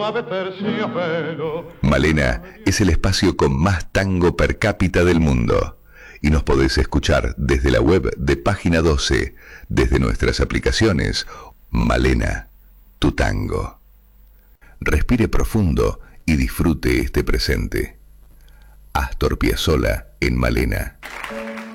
Malena es el espacio con más tango per cápita del mundo. Y nos podés escuchar desde la web de Página 12, desde nuestras aplicaciones. Malena, tu tango. Respire profundo y disfrute este presente. Astor Piazzolla en Malena.